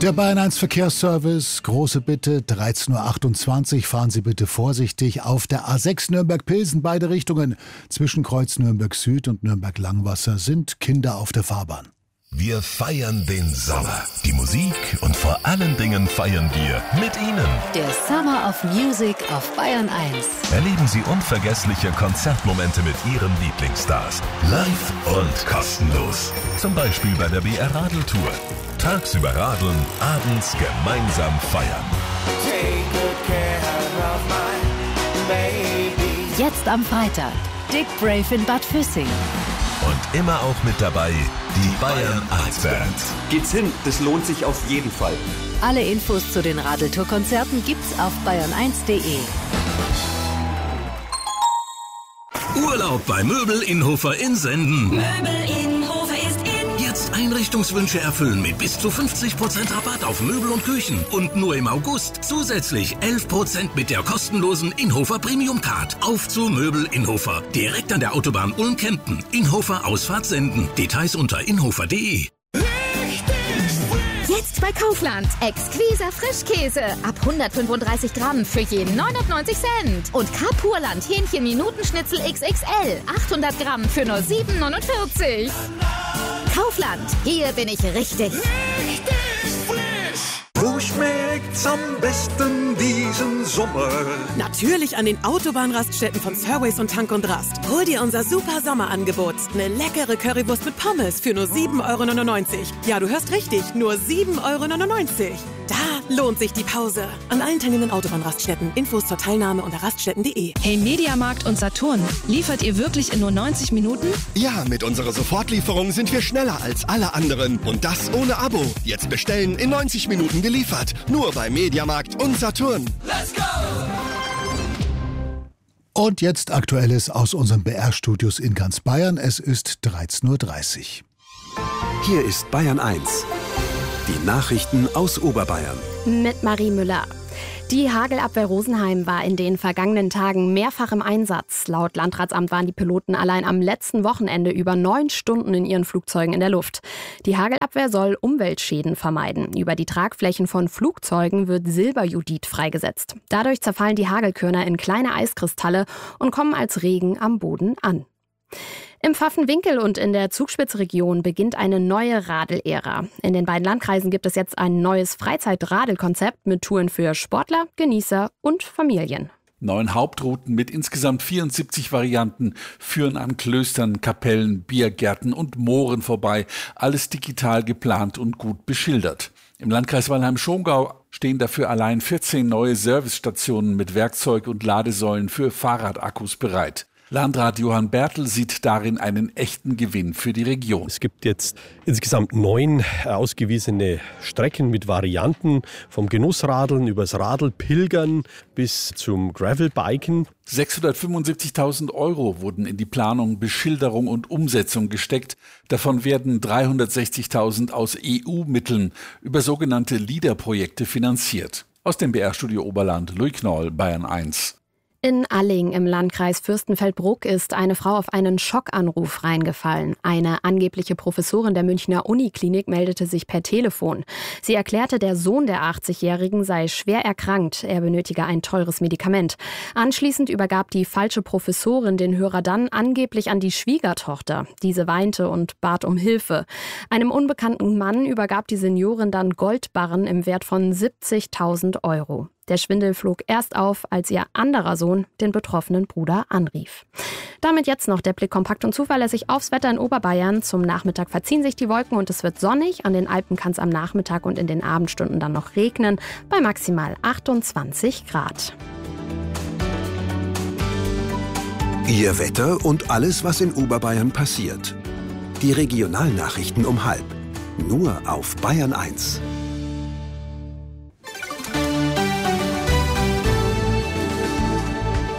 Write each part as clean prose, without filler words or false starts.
Der Bayern 1 Verkehrsservice, große Bitte, 13.28 Uhr, fahren Sie bitte vorsichtig auf der A6 Nürnberg-Pilsen, beide Richtungen. Zwischen Kreuz Nürnberg Süd und Nürnberg-Langwasser sind Kinder auf der Fahrbahn. Wir feiern den Sommer, die Musik und vor allen Dingen feiern wir mit Ihnen. Der Summer of Music auf Bayern 1. Erleben Sie unvergessliche Konzertmomente mit Ihren Lieblingsstars. Live und kostenlos. Zum Beispiel bei der BR Radeltour. Tagsüber radeln, abends gemeinsam feiern. Jetzt am Freitag. Dick Brave in Bad Füssing. Und immer auch mit dabei die Bayern 1 Band. Geht's hin, das lohnt sich auf jeden Fall. Alle Infos zu den Radeltour-Konzerten gibt's auf bayern1.de. Urlaub bei Möbel Inhofer in Senden. Möbel Inhofer ist in. Jetzt Einrichtungswünsche erfüllen mit bis zu 50% Rabatt auf Möbel und Küchen. Und nur im August zusätzlich 11% mit der kostenlosen Inhofer Premium Card. Auf zu Möbel Inhofer. Direkt an der Autobahn Ulm-Kempten. Inhofer Ausfahrt Senden. Details unter inhofer.de. Jetzt bei Kaufland. Exquiser Frischkäse. Ab 135 Gramm für je 99 Cent. Und Kapurland Hähnchen-Minutenschnitzel XXL. 800 Gramm für nur 7,49. Kaufland. Hier bin ich richtig. Wo schmeckt's am besten diesen Sommer? Natürlich an den Autobahnraststätten von Surways und Tank und Rast. Hol dir unser super Sommerangebot. Eine leckere Currywurst mit Pommes für nur 7,99 €. Ja, du hörst richtig, nur 7,99 €. Da lohnt sich die Pause. An allen teilnehmenden Autobahnraststätten. Infos zur Teilnahme unter raststätten.de. Hey, Mediamarkt und Saturn. Liefert ihr wirklich in nur 90 Minuten? Ja, mit unserer Sofortlieferung sind wir schneller als alle anderen. Und das ohne Abo. Jetzt bestellen, in 90 Minuten geliefert. Nur bei Mediamarkt und Saturn. Let's go! Und jetzt Aktuelles aus unseren BR-Studios in ganz Bayern. Es ist 13.30 Uhr. Hier ist Bayern 1. Die Nachrichten aus Oberbayern. Mit Marie Müller. Die Hagelabwehr Rosenheim war in den vergangenen Tagen mehrfach im Einsatz. Laut Landratsamt waren die Piloten allein am letzten Wochenende über 9 Stunden in ihren Flugzeugen in der Luft. Die Hagelabwehr soll Umweltschäden vermeiden. Über die Tragflächen von Flugzeugen wird Silberjodid freigesetzt. Dadurch zerfallen die Hagelkörner in kleine Eiskristalle und kommen als Regen am Boden an. Im Pfaffenwinkel und in der Zugspitzregion beginnt eine neue Radelära. In den beiden Landkreisen gibt es jetzt ein neues Freizeitradelkonzept mit Touren für Sportler, Genießer und Familien. 9 Hauptrouten mit insgesamt 74 Varianten führen an Klöstern, Kapellen, Biergärten und Mooren vorbei. Alles digital geplant und gut beschildert. Im Landkreis Weilheim-Schongau stehen dafür allein 14 neue Servicestationen mit Werkzeug und Ladesäulen für Fahrradakkus bereit. Landrat Johann Bertel sieht darin einen echten Gewinn für die Region. Es gibt jetzt insgesamt 9 ausgewiesene Strecken mit Varianten, vom Genussradeln übers Radelpilgern bis zum Gravelbiken. 675.000 € wurden in die Planung, Beschilderung und Umsetzung gesteckt. Davon werden 360.000 aus EU-Mitteln über sogenannte LEADER-Projekte finanziert. Aus dem BR-Studio Oberland, Louis Knoll, Bayern 1. In Alling im Landkreis Fürstenfeldbruck ist eine Frau auf einen Schockanruf reingefallen. Eine angebliche Professorin der Münchner Uniklinik meldete sich per Telefon. Sie erklärte, der Sohn der 80-Jährigen sei schwer erkrankt. Er benötige ein teures Medikament. Anschließend übergab die falsche Professorin den Hörer dann angeblich an die Schwiegertochter. Diese weinte und bat um Hilfe. Einem unbekannten Mann übergab die Seniorin dann Goldbarren im Wert von 70.000 €. Der Schwindel flog erst auf, als ihr anderer Sohn den betroffenen Bruder anrief. Damit jetzt noch der Blick kompakt und zuverlässig aufs Wetter in Oberbayern. Zum Nachmittag verziehen sich die Wolken und es wird sonnig. An den Alpen kann es am Nachmittag und in den Abendstunden dann noch regnen, bei maximal 28 Grad. Ihr Wetter und alles, was in Oberbayern passiert. Die Regionalnachrichten um 12:30. Nur auf Bayern 1.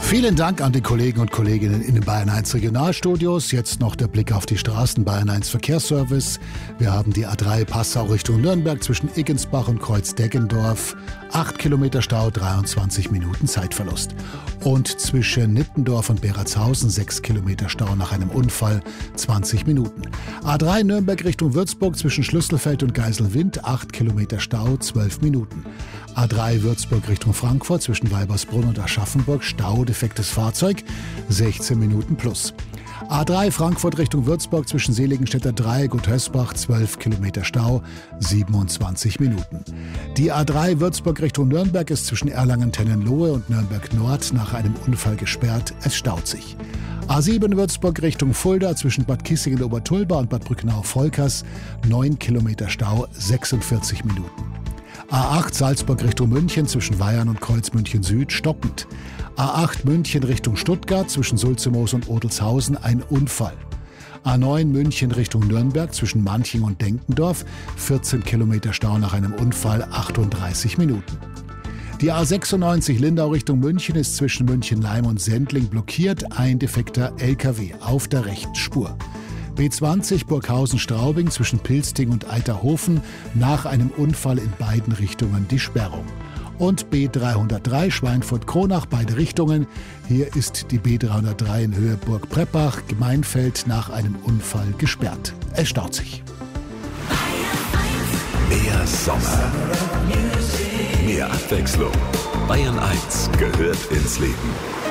Vielen Dank an die Kollegen und Kolleginnen in den Bayern 1 Regionalstudios. Jetzt noch der Blick auf die Straßen. Bayern 1 Verkehrsservice. Wir haben die A3 Passau Richtung Nürnberg zwischen Iggensbach und Kreuzdeggendorf. 8 Kilometer Stau, 23 Minuten Zeitverlust. Und zwischen Nittendorf und Beratshausen 6 Kilometer Stau nach einem Unfall, 20 Minuten. A3 Nürnberg Richtung Würzburg zwischen Schlüsselfeld und Geiselwind, 8 Kilometer Stau, 12 Minuten. A3 Würzburg Richtung Frankfurt zwischen Weibersbrunn und Aschaffenburg, Stau, defektes Fahrzeug, 16 Minuten plus. A3 Frankfurt Richtung Würzburg zwischen Seligenstädter Dreieck und Hösbach, 12 Kilometer Stau, 27 Minuten. Die A3 Würzburg Richtung Nürnberg ist zwischen Erlangen-Tennenlohe und Nürnberg Nord nach einem Unfall gesperrt. Es staut sich. A7 Würzburg Richtung Fulda zwischen Bad Kissingen-Obertulba und Bad Brückenau-Volkers, 9 Kilometer Stau, 46 Minuten. A8 Salzburg Richtung München zwischen Weyarn und Kreuzmünchen Süd stockend. A8 München Richtung Stuttgart zwischen Sulzemoos und Odelshausen ein Unfall. A9 München Richtung Nürnberg zwischen Manching und Denkendorf 14 Kilometer Stau nach einem Unfall, 38 Minuten. Die A96 Lindau Richtung München ist zwischen München-Leim und Sendling blockiert, ein defekter LKW auf der rechten Spur. B20 Burghausen-Straubing zwischen Pilsting und Eiterhofen nach einem Unfall in beiden Richtungen die Sperrung. Und B303 Schweinfurt-Kronach, beide Richtungen. Hier ist die B303 in Höhe Burg-Preppach-Gemeinfeld nach einem Unfall gesperrt. Es staut sich. Mehr Sommer. Mehr Abwechslung. Bayern 1 gehört ins Leben.